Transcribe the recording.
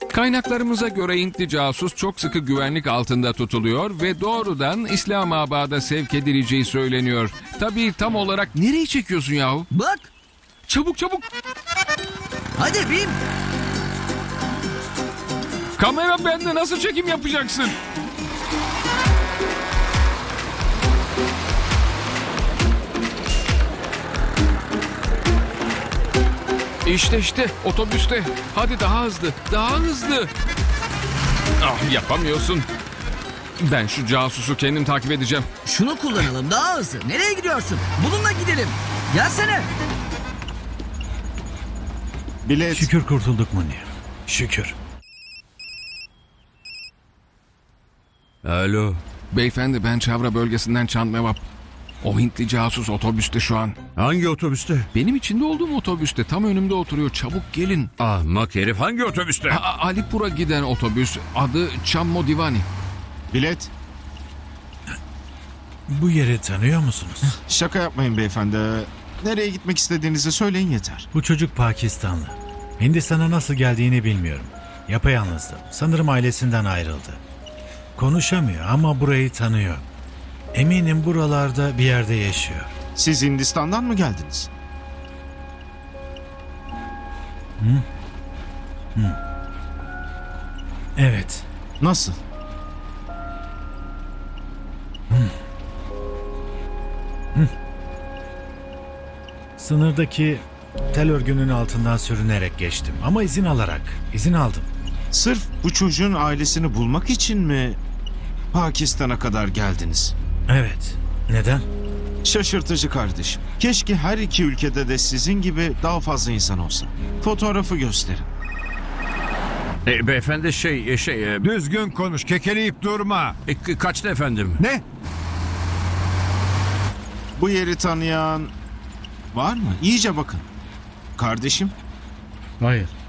Kaynaklarımıza göre Hintli casus çok sıkı güvenlik altında tutuluyor ve doğrudan İslamabad'a sevk edileceği söyleniyor. Tabii tam olarak nereye çekiyorsun yahu? Bak. Çabuk çabuk. Hadi bin. Kamera bende, nasıl çekim yapacaksın? İşte otobüste. Hadi daha hızlı, daha hızlı. Ah, yapamıyorsun. Ben şu casusu kendim takip edeceğim. Şunu kullanalım daha hızlı. Nereye gidiyorsun? Bununla gidelim. Gelsene. Bilet. Şükür kurtulduk Munir. Şükür. Alo. Beyefendi, ben Çavra bölgesinden Çandmevap. O Hintli casus otobüste şu an. Hangi otobüste? Benim içinde olduğum otobüste, tam önümde oturuyor. Çabuk gelin. Ahmak herif, hangi otobüste? Alipur'a giden otobüs. Adı Chammo Divani. Bilet. Bu yeri tanıyor musunuz? Şaka yapmayın beyefendi. Nereye gitmek istediğinizi söyleyin yeter. Bu çocuk Pakistanlı. Hindistan'a nasıl geldiğini bilmiyorum. Yapayalnızdı. Sanırım ailesinden ayrıldı. Konuşamıyor ama burayı tanıyor. Eminim buralarda bir yerde yaşıyor. Siz Hindistan'dan mı geldiniz? Evet. Nasıl? Sınırdaki tel örgünün altından sürünerek geçtim. Ama izin aldım. Sırf bu çocuğun ailesini bulmak için mi Pakistan'a kadar geldiniz? Evet. Neden? Şaşırtıcı kardeşim. Keşke her iki ülkede de sizin gibi daha fazla insan olsa. Fotoğrafı gösterin. Beyefendi Düzgün konuş, kekeleyip durma. kaçtı efendim? Ne? Bu yeri tanıyan var mı? İyice bakın. Kardeşim, Hayır.